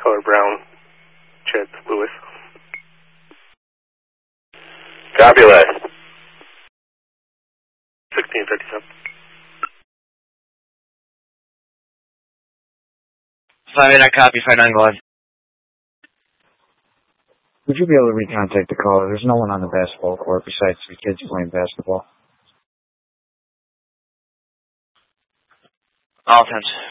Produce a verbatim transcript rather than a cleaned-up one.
Color brown, Chet Lewis. Copy last. sixteen thirty-seven. five eight, I copy, five nine, go ahead. Would you be able to recontact the caller? There's no one on the basketball court besides the kids playing basketball. All tens.